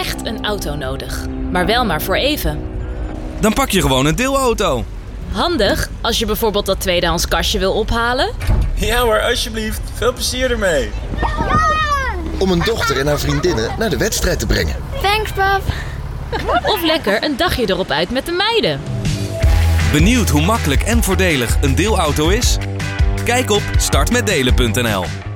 echt een auto nodig. Maar wel maar voor even. Dan pak je gewoon een deelauto. Handig als je bijvoorbeeld dat tweedehands kastje wil ophalen. Ja hoor, alsjeblieft. Veel plezier ermee. Om een dochter en haar vriendinnen naar de wedstrijd te brengen. Thanks, pap. Of lekker een dagje erop uit met de meiden. Benieuwd hoe makkelijk en voordelig een deelauto is? Kijk op startmetdelen.nl.